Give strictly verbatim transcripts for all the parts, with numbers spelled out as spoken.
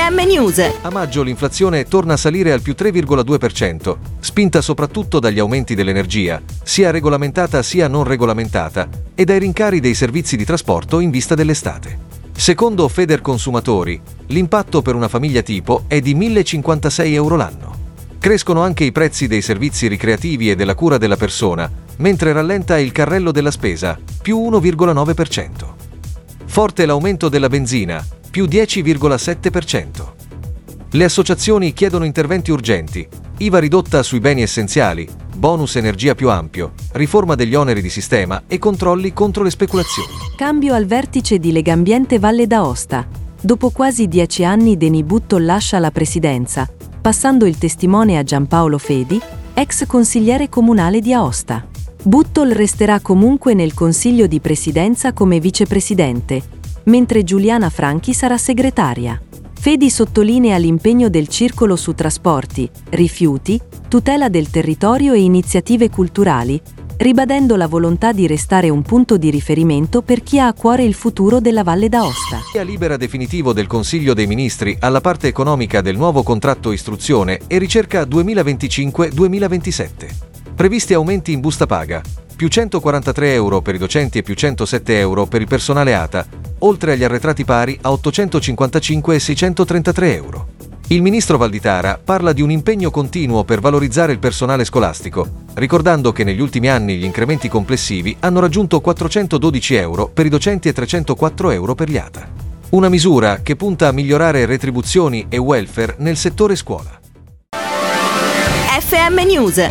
M News. A maggio l'inflazione torna a salire al più tre virgola due per cento, spinta soprattutto dagli aumenti dell'energia, sia regolamentata sia non regolamentata, e dai rincari dei servizi di trasporto in vista dell'estate. Secondo Federconsumatori, l'impatto per una famiglia tipo è di millecinquantasei euro l'anno. Crescono anche i prezzi dei servizi ricreativi e della cura della persona, mentre rallenta il carrello della spesa, più uno virgola nove per cento. Forte l'aumento della benzina, più dieci virgola sette per cento. Le associazioni chiedono interventi urgenti, I V A ridotta sui beni essenziali, bonus energia più ampio, riforma degli oneri di sistema e controlli contro le speculazioni. Cambio al vertice di Legambiente Valle d'Aosta. Dopo quasi dieci anni Denis Butto lascia la presidenza, passando il testimone a Giampaolo Fedi, ex consigliere comunale di Aosta. Buttol resterà comunque nel Consiglio di Presidenza come vicepresidente, mentre Giuliana Franchi sarà segretaria. Fedi sottolinea l'impegno del circolo su trasporti, rifiuti, tutela del territorio e iniziative culturali, ribadendo la volontà di restare un punto di riferimento per chi ha a cuore il futuro della Valle d'Aosta. Via libera definitivo del Consiglio dei Ministri alla parte economica del nuovo contratto istruzione e ricerca duemilaventicinque duemilaventisette. Previsti aumenti in busta paga, più centoquarantatré euro per i docenti e più centosette euro per il personale A T A, oltre agli arretrati pari a ottocentocinquantacinque e seicentotrentatré euro. Il ministro Valditara parla di un impegno continuo per valorizzare il personale scolastico, ricordando che negli ultimi anni gli incrementi complessivi hanno raggiunto quattrocentododici euro per i docenti e trecentoquattro euro per gli A T A. Una misura che punta a migliorare retribuzioni e welfare nel settore scuola. F M News.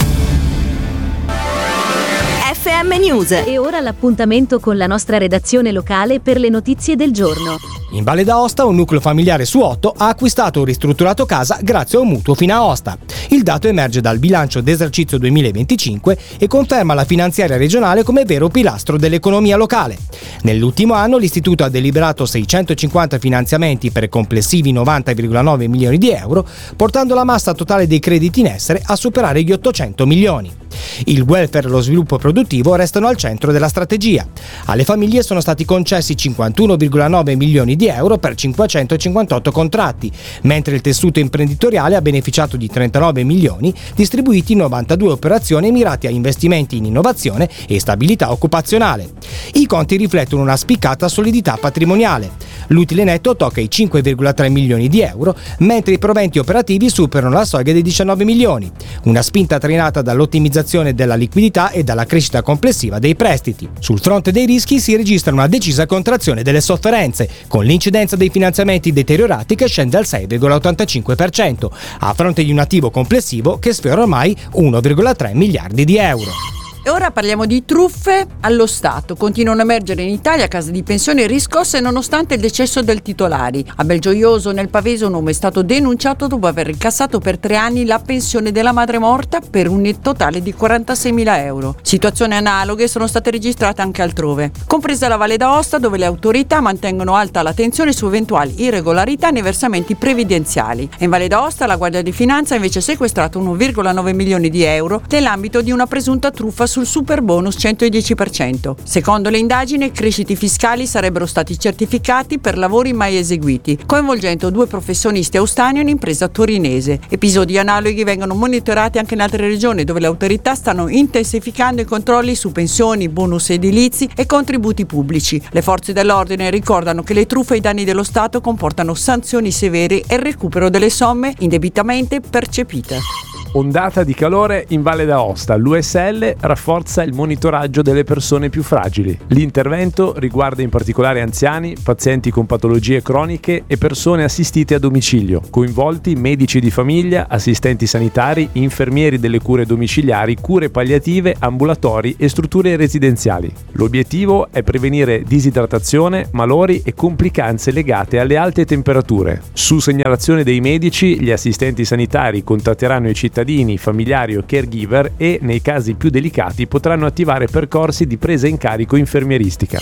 F M News. E ora l'appuntamento con la nostra redazione locale per le notizie del giorno. In Valle d'Aosta un nucleo familiare su otto ha acquistato o ristrutturato casa grazie a un mutuo Finaosta. Il dato emerge dal bilancio d'esercizio duemilaventicinque e conferma la finanziaria regionale come vero pilastro dell'economia locale. Nell'ultimo anno l'istituto ha deliberato seicentocinquanta finanziamenti per complessivi novanta virgola nove milioni di euro, portando la massa totale dei crediti in essere a superare gli ottocento milioni. Il welfare e lo sviluppo produttivo restano al centro della strategia. Alle famiglie sono stati concessi cinquantuno virgola nove milioni di euro per cinquecentocinquantotto contratti, mentre il tessuto imprenditoriale ha beneficiato di trentanove milioni distribuiti in novantadue operazioni mirate a investimenti in innovazione e stabilità occupazionale. I conti riflettono una spiccata solidità patrimoniale. L'utile netto tocca i cinque virgola tre milioni di euro, mentre i proventi operativi superano la soglia dei diciannove milioni. Una spinta trainata dall'ottimizzazione della liquidità e dalla crescita complessiva dei prestiti. Sul fronte dei rischi si registra una decisa contrazione delle sofferenze, con l'incidenza dei finanziamenti deteriorati che scende al sei virgola ottantacinque per cento, a fronte di un attivo complessivo che sfiora ormai uno virgola tre miliardi di euro. E ora parliamo di truffe allo Stato. Continuano a emergere in Italia case di pensione riscosse nonostante il decesso del titolari. A Belgioioso, nel Pavese, un uomo è stato denunciato dopo aver incassato per tre anni la pensione della madre morta per un totale di quarantaseimila euro. Situazioni analoghe sono state registrate anche altrove, compresa la Valle d'Aosta, dove le autorità mantengono alta l'attenzione su eventuali irregolarità nei versamenti previdenziali. In Valle d'Aosta la Guardia di Finanza ha invece sequestrato uno virgola nove milioni di euro nell'ambito di una presunta truffa sul super bonus centodieci per cento. Secondo le indagini, i crediti fiscali sarebbero stati certificati per lavori mai eseguiti, coinvolgendo due professionisti austani e un'impresa torinese. Episodi analoghi vengono monitorati anche in altre regioni, dove le autorità stanno intensificando i controlli su pensioni, bonus edilizi e contributi pubblici. Le forze dell'ordine ricordano che le truffe ai danni dello Stato comportano sanzioni severe e il recupero delle somme indebitamente percepite. Ondata di calore in Valle d'Aosta. L'U S L rafforza il monitoraggio delle persone più fragili. L'intervento riguarda in particolare anziani, pazienti con patologie croniche e persone assistite a domicilio, coinvolti medici di famiglia, assistenti sanitari, infermieri delle cure domiciliari, cure palliative, ambulatori e strutture residenziali. L'obiettivo è prevenire disidratazione, malori e complicanze legate alle alte temperature. Su segnalazione dei medici, gli assistenti sanitari contatteranno i cittadini, familiari o caregiver e, nei casi più delicati, potranno attivare percorsi di presa in carico infermieristica.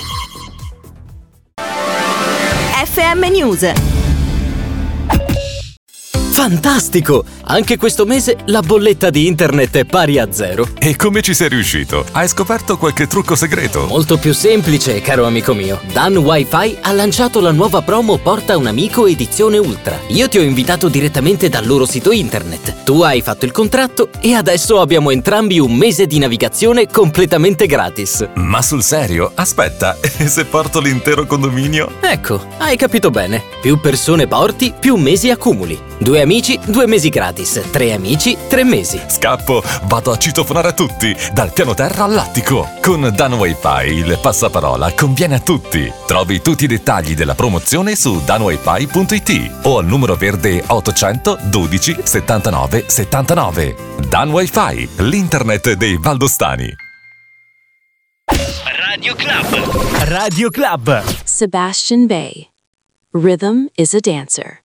F M News. Fantastico! Anche questo mese la bolletta di internet è pari a zero. E come ci sei riuscito? Hai scoperto qualche trucco segreto? Molto più semplice, caro amico mio. Dan Wi-Fi ha lanciato la nuova promo Porta un amico edizione Ultra. Io ti ho invitato direttamente dal loro sito internet. Tu hai fatto il contratto e adesso abbiamo entrambi un mese di navigazione completamente gratis. Ma sul serio? Aspetta, e se porto l'intero condominio? Ecco, hai capito bene. Più persone porti, più mesi accumuli. Due amici, due mesi gratis. Tre amici, tre mesi. Scappo, vado a citofonare a tutti, dal piano terra all'attico. Con Dan Wi-Fi il passaparola conviene a tutti. Trovi tutti i dettagli della promozione su dan wifi punto it o al numero verde ottocento dodici settantanove settantanove. Dan Wi-Fi, l'internet dei valdostani. Radio Club. Radio Club. Sebastian Bay. Rhythm is a dancer.